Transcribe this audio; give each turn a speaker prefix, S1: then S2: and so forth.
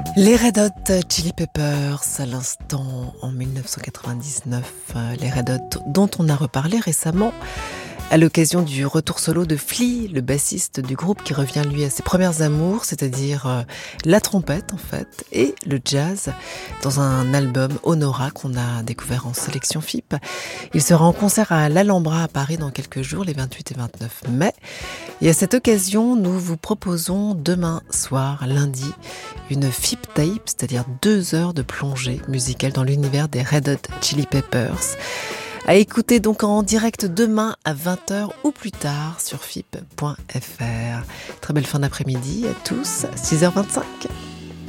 S1: Les Red Hot Chili Peppers, à l'instant en 1999, les Red Hot dont on a reparlé récemment à l'occasion du retour solo de Flea, le bassiste du groupe qui revient lui à ses premières amours, c'est-à-dire la trompette en fait, et le jazz, dans un album Honora qu'on a découvert en sélection FIP. Il sera en concert à l'Alhambra à Paris dans quelques jours, les 28 et 29 mai. Et à cette occasion, nous vous proposons demain soir, lundi, une FIP tape, c'est-à-dire 2 heures de plongée musicale dans l'univers des Red Hot Chili Peppers. À écouter donc en direct demain à 20h ou plus tard sur fip.fr. Très belle fin d'après-midi à tous, 6h25.